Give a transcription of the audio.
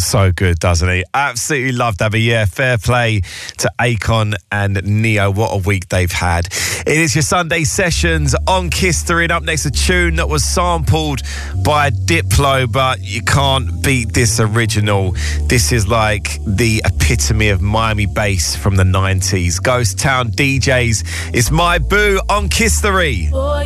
So good, doesn't he? Absolutely love that. But yeah, fair play to Akon and Neo. What a week they've had. It is your Sunday Sessions on Kiss 3. And up next, a tune that was sampled by Diplo, but you can't beat this original. This is like the epitome of Miami bass from the 90s. Ghost Town DJs. It's My Boo on Kiss 3.